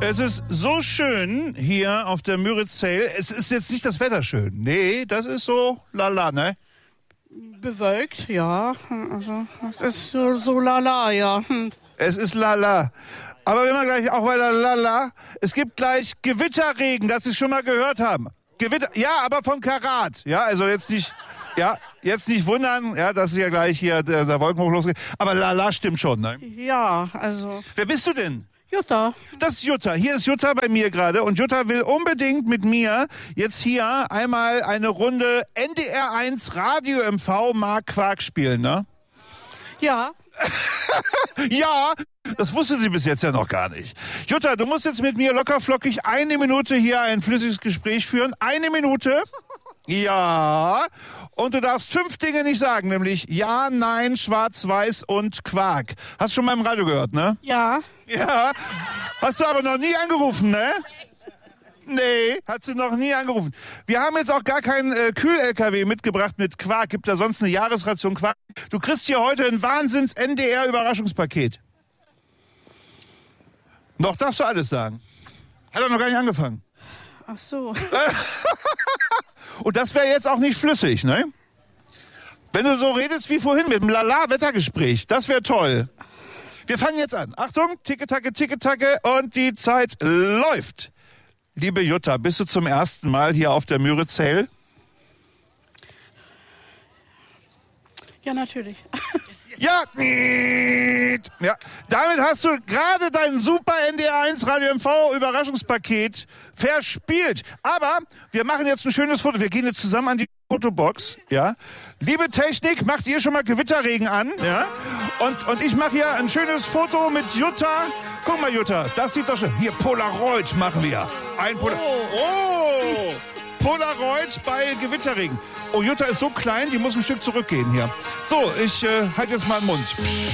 Es ist so schön hier auf der Müritzell. Es ist jetzt nicht das Wetter schön. Nee, das ist so lala, ne? Bewölkt, ja. Also, es ist so lala, ja. Es ist lala. Aber wenn wir gleich auch weiter lala, es gibt gleich Gewitterregen, das Sie schon mal gehört haben. Gewitter, ja, aber von Karat. Ja, also jetzt nicht wundern, ja, dass ja gleich hier der Wolkenhoch losgeht. Aber lala stimmt schon, ne? Ja, also. Wer bist du denn? Jutta. Das ist Jutta. Hier ist Jutta bei mir gerade. Und Jutta will unbedingt mit mir jetzt hier einmal eine Runde NDR1 Radio MV Mark Quark spielen, ne? Ja. Ja, das wusste sie bis jetzt ja noch gar nicht. Jutta, du musst jetzt mit mir lockerflockig 1 Minute hier ein flüssiges Gespräch führen. 1 Minute. Ja. Und du darfst 5 Dinge nicht sagen, nämlich ja, nein, schwarz, weiß und Quark. Hast du schon mal im Radio gehört, ne? Ja. Ja. Hast du aber noch nie angerufen, ne? Nee, hat sie noch nie angerufen. Wir haben jetzt auch gar keinen Kühl-LKW mitgebracht mit Quark. Gibt da sonst eine Jahresration Quark? Du kriegst hier heute ein Wahnsinns-NDR-Überraschungspaket. Noch darfst du alles sagen. Hat er noch gar nicht angefangen. Ach so. Und das wäre jetzt auch nicht flüssig, ne? Wenn du so redest wie vorhin mit dem Lala-Wettergespräch, das wäre toll. Wir fangen jetzt an. Achtung, Ticke-Tacke und die Zeit läuft. Liebe Jutta, bist du zum ersten Mal hier auf der Müritzell? Ja, natürlich. Ja. Ja. Damit hast du gerade dein super NDR1 Radio MV Überraschungspaket verspielt. Aber wir machen jetzt ein schönes Foto. Wir gehen jetzt zusammen an die Fotobox. Ja. Liebe Technik, macht ihr schon mal Gewitterregen an. Ja. Und ich mache hier ein schönes Foto mit Jutta. Guck mal, Jutta, das sieht doch schon. Hier, Polaroid machen wir. Ein Polaroid bei Gewitterregen. Oh, Jutta ist so klein, die muss ein Stück zurückgehen hier. So, ich halte jetzt mal den Mund.